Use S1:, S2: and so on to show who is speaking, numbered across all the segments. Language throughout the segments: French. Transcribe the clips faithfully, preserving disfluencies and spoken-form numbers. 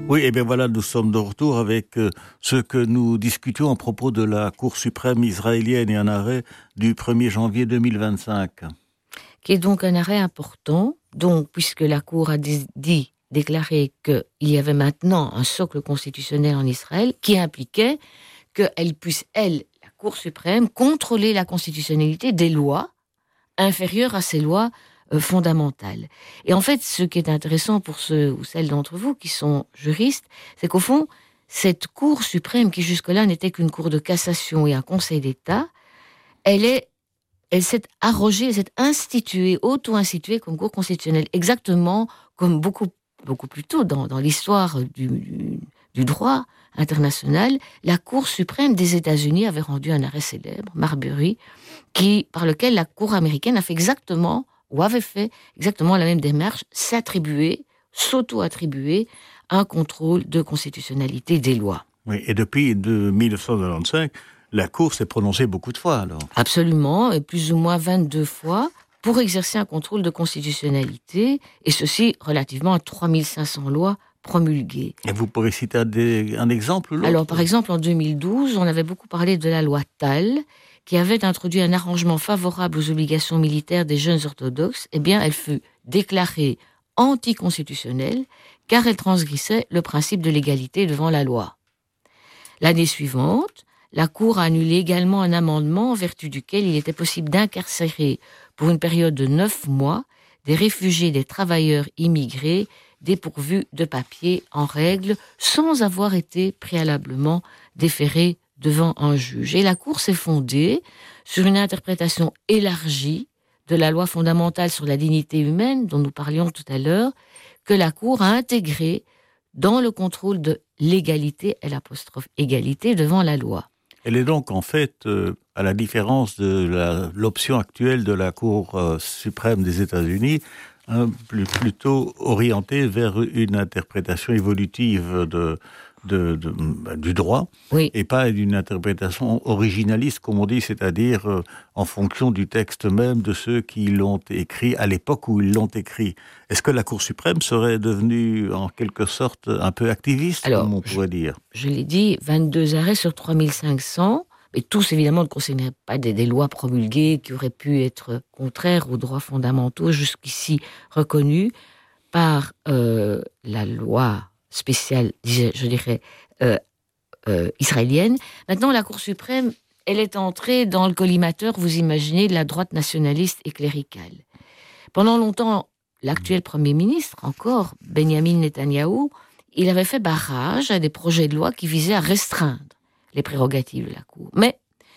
S1: Oui, et bien voilà, nous sommes de retour avec euh, ce que nous discutions à propos de la Cour suprême israélienne et un arrêt du premier janvier deux mille vingt-cinq.
S2: Qui est donc un arrêt important, donc, puisque la Cour a dit, dit déclaré qu'il y avait maintenant un socle constitutionnel en Israël qui impliquait qu'elle puisse, elle, la Cour suprême, contrôler la constitutionnalité des lois inférieures à ces lois euh, fondamentales. Et en fait, ce qui est intéressant pour ceux ou celles d'entre vous qui sont juristes, c'est qu'au fond, cette Cour suprême, qui jusque-là n'était qu'une Cour de cassation et un Conseil d'État, elle est elle s'est arrogée, elle s'est instituée, auto-instituée comme Cour constitutionnelle, exactement comme beaucoup, beaucoup plus tôt dans, dans l'histoire du, du, du droit international, la Cour suprême des États-Unis avait rendu un arrêt célèbre, Marbury, qui, par lequel la Cour américaine a fait exactement, ou avait fait exactement la même démarche, s'attribuer, s'auto-attribuer un contrôle de constitutionnalité des lois.
S1: Oui, et depuis de mille neuf cent quatre-vingt-quinze, la Cour s'est prononcée beaucoup de fois, alors.
S2: Absolument, et plus ou moins vingt-deux fois, pour exercer un contrôle de constitutionnalité, et ceci relativement à trois mille cinq cents lois promulguées.
S1: Et vous pourrez citer un, des, un exemple ou l'autre ?
S2: Alors, par exemple, en deux mille douze, on avait beaucoup parlé de la loi Tal, qui avait introduit un arrangement favorable aux obligations militaires des jeunes orthodoxes. Eh bien, elle fut déclarée anticonstitutionnelle, car elle transgressait le principe de l'égalité devant la loi. L'année suivante, la Cour a annulé également un amendement en vertu duquel il était possible d'incarcérer pour une période de neuf mois des réfugiés et des travailleurs immigrés dépourvus de papiers en règle sans avoir été préalablement déférés devant un juge. Et la Cour s'est fondée sur une interprétation élargie de la loi fondamentale sur la dignité humaine dont nous parlions tout à l'heure, que la Cour a intégrée dans le contrôle de l'égalité, l'apostrophe égalité devant la loi.
S1: Elle est donc en fait, euh, à la différence de la, l'option actuelle de la Cour euh, suprême des États-Unis, hein, plus, plutôt orientée vers une interprétation évolutive de, de, de, de, du droit,
S2: oui.
S1: Et pas une interprétation originaliste, comme on dit, c'est-à-dire euh, en fonction du texte même de ceux qui l'ont écrit à l'époque où ils l'ont écrit. Est-ce que la Cour suprême serait devenue en quelque sorte un peu activiste,
S2: Alors,
S1: comme on pourrait
S2: je,
S1: dire ?
S2: Je l'ai dit, vingt-deux arrêts sur trois mille cinq cents, et tous évidemment ne concernaient pas des, des lois promulguées qui auraient pu être contraires aux droits fondamentaux jusqu'ici reconnus par euh, la loi spéciale, je dirais, euh, euh, israélienne. Maintenant, la Cour suprême, elle est entrée dans le collimateur, vous imaginez, de la droite nationaliste et cléricale. Pendant longtemps, l'actuel Premier ministre, encore, Benjamin Netanyahou, il avait fait barrage à des projets de loi qui visaient à restreindre les prérogatives de la Cour. Mais,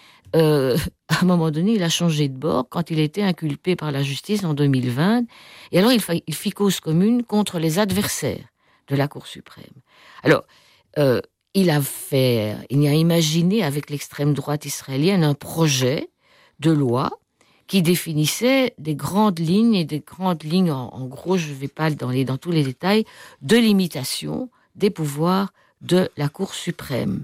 S2: euh, à un moment donné, il a changé de bord quand il a été inculpé par la justice en deux mille vingt. Et alors, il, fa- il fit cause commune contre les adversaires de la Cour suprême. Alors, euh, il a fait, il a imaginé avec l'extrême droite israélienne un projet de loi qui définissait des grandes lignes, et des grandes lignes, en, en gros, je ne vais pas dans, les, dans tous les détails, de limitation des pouvoirs de la Cour suprême.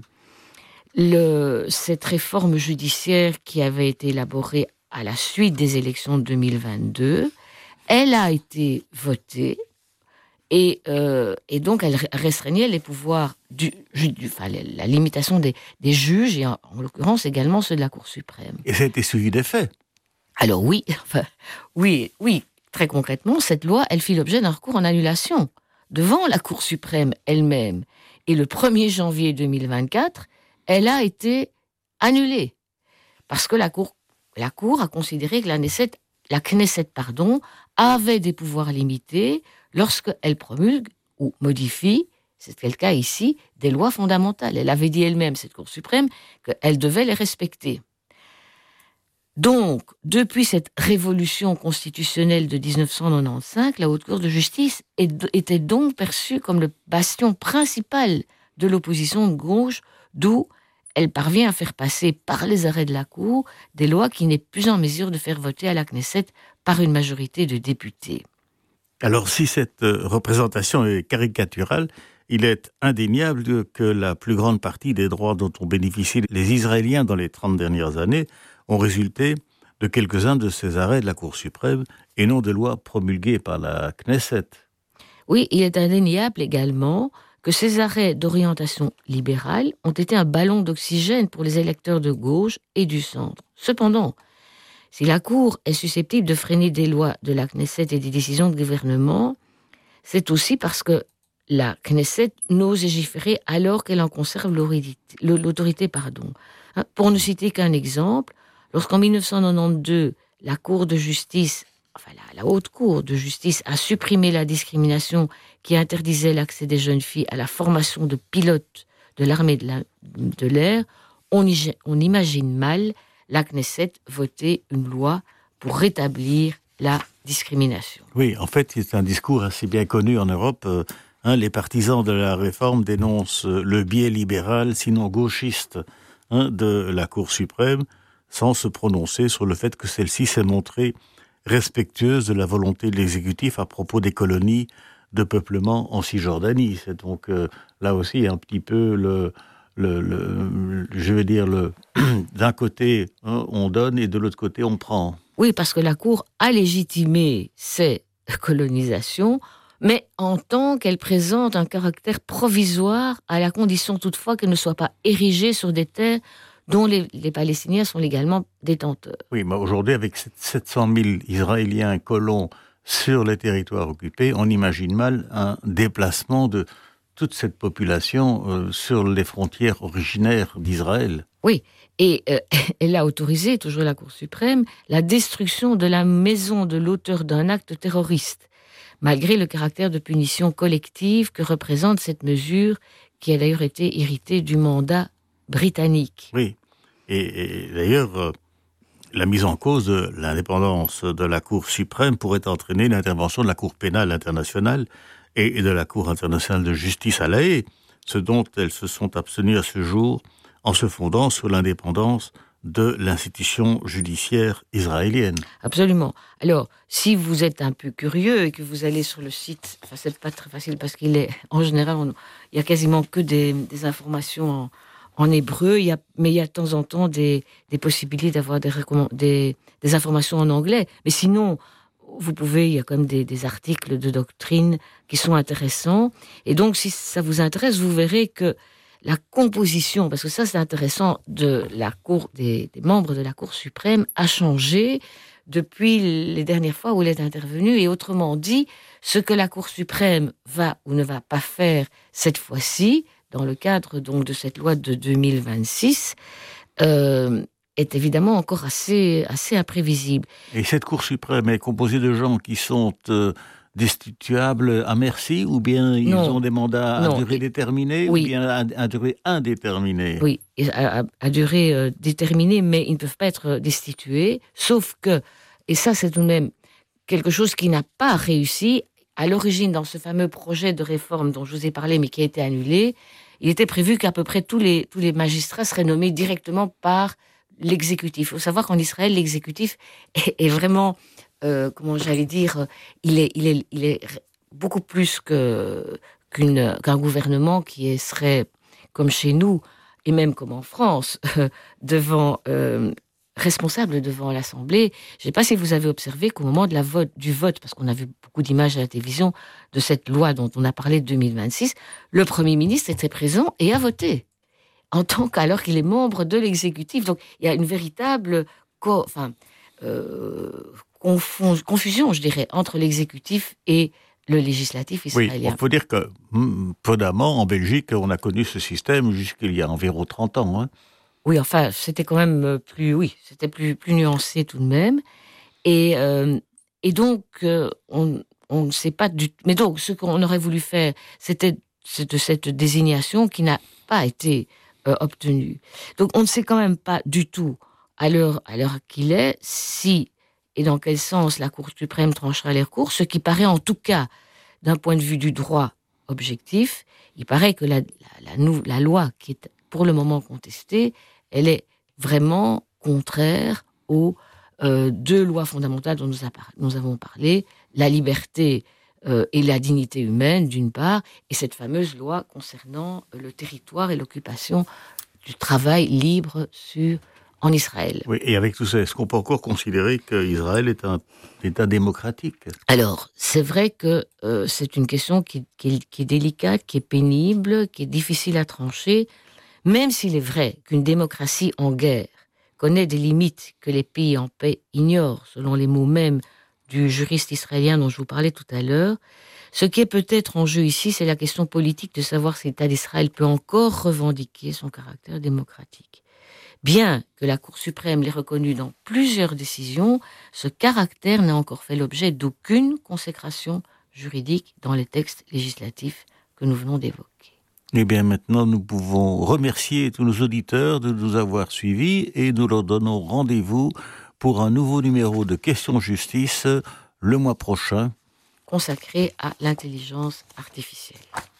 S2: Le, cette réforme judiciaire qui avait été élaborée à la suite des élections de deux mille vingt-deux, elle a été votée, et, euh, et donc elle restreignait les pouvoirs, du, du, enfin, la limitation des, des juges, et en, en l'occurrence également ceux de la Cour suprême.
S1: Et ça a été suivi des faits.
S2: Alors oui, enfin, oui, oui, très concrètement, cette loi, elle fit l'objet d'un recours en annulation devant la Cour suprême elle-même. Et le premier janvier deux mille vingt-quatre, elle a été annulée. Parce que la Cour, la Cour a considéré que la Knesset, la Knesset pardon, avait des pouvoirs limités lorsqu'elle promulgue ou modifie, c'est le cas ici, des lois fondamentales. Elle avait dit elle-même, cette Cour suprême, qu'elle devait les respecter. Donc, depuis cette révolution constitutionnelle de dix-neuf cent quatre-vingt-quinze, la Haute Cour de justice était donc perçue comme le bastion principal de l'opposition de gauche, d'où elle parvient à faire passer par les arrêts de la Cour des lois qui n'est plus en mesure de faire voter à la Knesset par une majorité de députés.
S1: Alors, si cette représentation est caricaturale, il est indéniable que la plus grande partie des droits dont ont bénéficié les Israéliens dans les trente dernières années ont résulté de quelques-uns de ces arrêts de la Cour suprême et non de lois promulguées par la Knesset.
S2: Oui, il est indéniable également que ces arrêts d'orientation libérale ont été un ballon d'oxygène pour les électeurs de gauche et du centre. Cependant, si la Cour est susceptible de freiner des lois de la Knesset et des décisions de gouvernement, c'est aussi parce que la Knesset n'ose légiférer alors qu'elle en conserve l'autorité. Pardon. Pour ne citer qu'un exemple, lorsqu'en dix-neuf cent quatre-vingt-douze, la Cour de justice, enfin la, la Haute Cour de justice a supprimé la discrimination qui interdisait l'accès des jeunes filles à la formation de pilotes de l'armée de, la, de l'air, on, y, on imagine mal la Knesset voter une loi pour rétablir la discrimination.
S1: Oui, en fait, c'est un discours assez bien connu en Europe. Euh, hein, les partisans de la réforme dénoncent le biais libéral, sinon gauchiste, hein, de la Cour suprême, sans se prononcer sur le fait que celle-ci s'est montrée respectueuse de la volonté de l'exécutif à propos des colonies de peuplement en Cisjordanie. C'est donc euh, là aussi un petit peu le... Le, le, je veux dire, le, d'un côté, hein, on donne et de l'autre côté, on prend.
S2: Oui, parce que la Cour a légitimé ces colonisations, mais en tant qu'elle présente un caractère provisoire, à la condition toutefois qu'elle ne soit pas érigée sur des terres dont les, les Palestiniens sont légalement détenteurs.
S1: Oui, mais aujourd'hui, avec sept cent mille Israéliens colons sur les territoires occupés, on imagine mal un déplacement de toute cette population euh, sur les frontières originaires d'Israël.
S2: Oui, et euh, elle a autorisé, toujours la Cour suprême, la destruction de la maison de l'auteur d'un acte terroriste, malgré le caractère de punition collective que représente cette mesure, qui a d'ailleurs été héritée du mandat britannique.
S1: Oui, et, et d'ailleurs, euh, la mise en cause de l'indépendance de la Cour suprême pourrait entraîner l'intervention de la Cour pénale internationale et de la Cour internationale de justice à La Haye, ce dont elles se sont abstenues à ce jour en se fondant sur l'indépendance de l'institution judiciaire israélienne.
S2: Absolument. Alors, si vous êtes un peu curieux et que vous allez sur le site, enfin, c'est pas très facile parce qu'il est, en général, on, il y a quasiment que des, des informations en, en hébreu, il y a, mais il y a de temps en temps des, des possibilités d'avoir des, des, des informations en anglais. Mais sinon, vous pouvez, il y a quand même des, des articles de doctrine qui sont intéressants. Et donc, si ça vous intéresse, vous verrez que la composition, parce que ça c'est intéressant, de la cour, des, des membres de la Cour suprême a changé depuis les dernières fois où elle est intervenue. Et autrement dit, ce que la Cour suprême va ou ne va pas faire cette fois-ci, dans le cadre donc de cette loi de deux mille vingt-six, euh, est évidemment encore assez, assez imprévisible.
S1: Et cette Cour suprême est composée de gens qui sont euh, destituables à merci, ou bien ils
S2: non,
S1: ont des mandats
S2: non,
S1: à durée
S2: et,
S1: déterminée,
S2: oui.
S1: ou bien à, à durée indéterminée?
S2: Oui, à, à, à durée euh, déterminée, mais ils ne peuvent pas être destitués, sauf que, et ça c'est tout de même quelque chose qui n'a pas réussi, à l'origine dans ce fameux projet de réforme dont je vous ai parlé, mais qui a été annulé, il était prévu qu'à peu près tous les, tous les magistrats seraient nommés directement par l'exécutif. Il faut savoir qu'en Israël, l'exécutif est, est vraiment, euh, comment j'allais dire, il est, il est, il est beaucoup plus que, qu'une, qu'un gouvernement qui est, serait, comme chez nous, et même comme en France, euh, devant, euh, responsable devant l'Assemblée. Je ne sais pas si vous avez observé qu'au moment de la vote, du vote, parce qu'on a vu beaucoup d'images à la télévision de cette loi dont on a parlé de deux mille vingt-six, le Premier ministre était présent et a voté. En tant qu'alors qu'il est membre de l'exécutif. Donc, il y a une véritable co- enfin, euh, confond- confusion, je dirais, entre l'exécutif et le législatif israélien.
S1: Oui, il faut dire que, prudemment, en Belgique, on a connu ce système jusqu'il y a environ trente ans. Hein.
S2: Oui, enfin, c'était quand même plus, oui, c'était plus, plus nuancé tout de même. Et, euh, et donc, euh, on, on ne sait pas du tout. Mais donc, ce qu'on aurait voulu faire, c'était de cette désignation qui n'a pas été euh, obtenue. Donc, on ne sait quand même pas du tout, à l'heure, à l'heure qu'il est, si et dans quel sens la Cour suprême tranchera les recours, ce qui paraît en tout cas, d'un point de vue du droit objectif, il paraît que la, la, la, la loi qui est pour le moment contestée, elle est vraiment contraire aux euh, deux lois fondamentales dont nous, a par- nous avons parlé, la liberté euh, et la dignité humaine d'une part, et cette fameuse loi concernant le territoire et l'occupation du travail libre sur, en Israël.
S1: Oui, et avec tout ça, est-ce qu'on peut encore considérer qu'Israël est un État démocratique ?
S2: Alors, c'est vrai que euh, c'est une question qui, qui, qui est délicate, qui est pénible, qui est difficile à trancher, même s'il est vrai qu'une démocratie en guerre connaît des limites que les pays en paix ignorent, selon les mots mêmes du juriste israélien dont je vous parlais tout à l'heure. Ce qui est peut-être en jeu ici, c'est la question politique de savoir si l'État d'Israël peut encore revendiquer son caractère démocratique. Bien que la Cour suprême l'ait reconnu dans plusieurs décisions, ce caractère n'a encore fait l'objet d'aucune consécration juridique dans les textes législatifs que nous venons d'évoquer.
S1: Eh bien, maintenant, nous pouvons remercier tous nos auditeurs de nous avoir suivis et nous leur donnons rendez-vous pour un nouveau numéro de Questions Justice le mois prochain,
S2: consacré à l'intelligence artificielle.